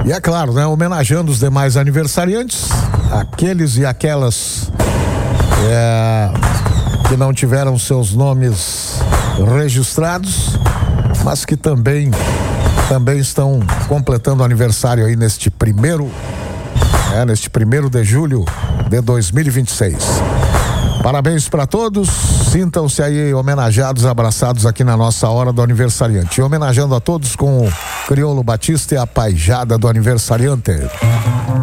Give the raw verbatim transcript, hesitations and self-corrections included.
E é claro, né, homenageando os demais aniversariantes, aqueles e aquelas é, que não tiveram seus nomes registrados, mas que também, também estão completando aniversário aí neste primeiro, é, neste primeiro de julho de dois mil e vinte e seis. Parabéns para todos, sintam-se aí homenageados, abraçados aqui na nossa hora do aniversariante. E homenageando a todos com o Crioulo Batista e a Paijada do aniversariante.